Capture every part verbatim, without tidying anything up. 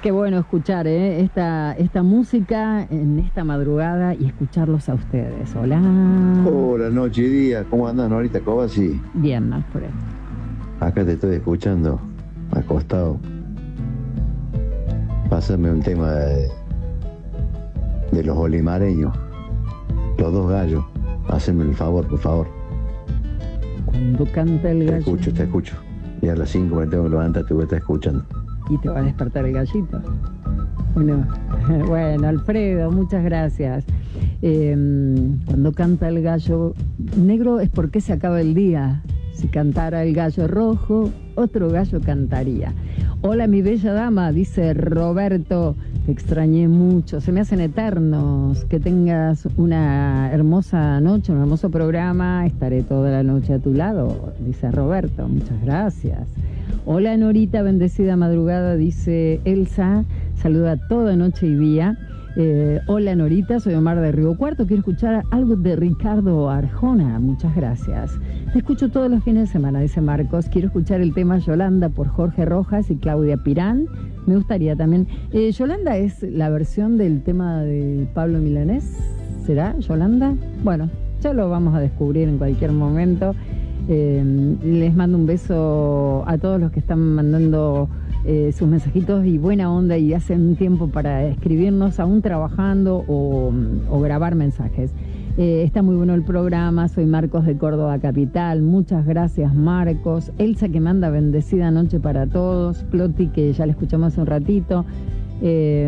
Qué bueno escuchar ¿eh? esta, esta música en esta madrugada y escucharlos a ustedes. Hola. Hola, noche y día. ¿Cómo andan ahorita, Cobasi? Bien, Alfred. Acá te estoy escuchando, acostado. Pásame un tema de, de los olimareños. Los dos gallos. Haceme el favor, por favor. Cuando canta el gallo. Te escucho, te escucho. Y a las cinco me tengo que levantar, te voy a estar escuchando. Y te va a despertar el gallito. Bueno, bueno, Alfredo, muchas gracias. Eh, cuando canta el gallo negro es porque se acaba el día. Si cantara el gallo rojo, otro gallo cantaría. Hola, mi bella dama, dice Roberto. Te extrañé mucho. Se me hacen eternos. Que tengas una hermosa noche, un hermoso programa. Estaré toda la noche a tu lado, dice Roberto. Muchas gracias. Hola, Norita, bendecida madrugada, dice Elsa. Saluda toda noche y día. Eh, hola, Norita, soy Omar de Río Cuarto. Quiero escuchar algo de Ricardo Arjona. Muchas gracias. Te escucho todos los fines de semana, dice Marcos. Quiero escuchar el tema Yolanda por Jorge Rojas y Claudia Pirán. Me gustaría también. Eh, Yolanda es la versión del tema de Pablo Milanés. ¿Será Yolanda? Bueno, ya lo vamos a descubrir en cualquier momento. Eh, les mando un beso a todos los que están mandando eh, sus mensajitos y buena onda y hacen un tiempo para escribirnos aún trabajando o, o grabar mensajes. Eh, está muy bueno el programa. Soy Marcos de Córdoba Capital. Muchas gracias, Marcos. Elsa, que manda bendecida noche para todos. Cloti, que ya la escuchamos hace un ratito. Eh,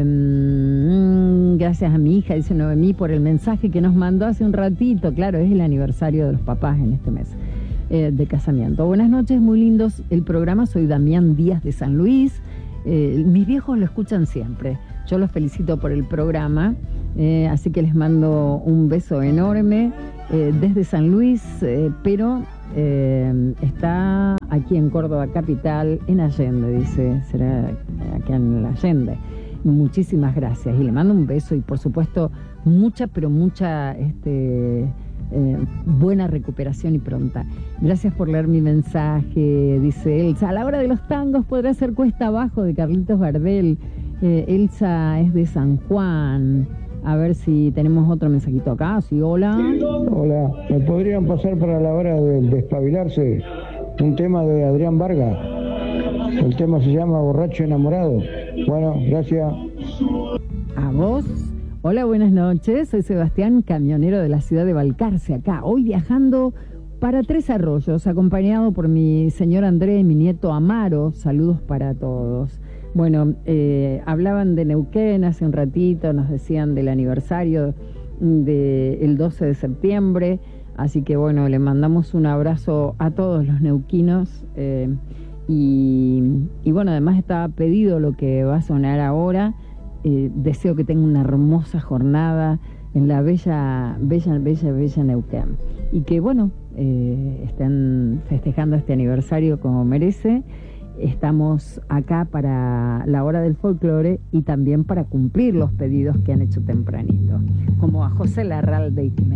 mm, gracias a mi hija, dice Noemí, por el mensaje que nos mandó hace un ratito. Claro, es el aniversario de los papás en este mes eh, de casamiento. Buenas noches, muy lindos el programa. Soy Damián Díaz de San Luis. Eh, mis viejos lo escuchan siempre. Yo los felicito por el programa. Eh, así que les mando un beso enorme eh, desde San Luis, eh, pero eh, está aquí en Córdoba Capital, en Allende, dice, será aquí en Allende. Muchísimas gracias y le mando un beso y por supuesto mucha, pero mucha este, eh, buena recuperación y pronta. Gracias por leer mi mensaje, dice Elsa. A la hora de los tangos podrá ser Cuesta Abajo de Carlitos Gardel. Eh, Elsa es de San Juan. A ver si tenemos otro mensajito acá. Sí, hola. Hola, ¿me podrían pasar para la hora del despabilarse un tema de Adrián Vargas? El tema se llama Borracho Enamorado. Bueno, gracias. A vos. Hola, buenas noches. Soy Sebastián, camionero de la ciudad de Balcarce, acá. Hoy viajando para Tres Arroyos, acompañado por mi señor André y mi nieto Amaro. Saludos para todos. Bueno, eh, hablaban de Neuquén hace un ratito, nos decían del aniversario del doce de septiembre, así que bueno, le mandamos un abrazo a todos los neuquinos eh, y, y bueno, además estaba pedido lo que va a sonar ahora. Eh, deseo que tenga una hermosa jornada en la bella, bella, bella, bella Neuquén y que bueno, eh, estén festejando este aniversario como merece. Estamos acá para la hora del folclore y también para cumplir los pedidos que han hecho tempranito, como a José Larralde y que me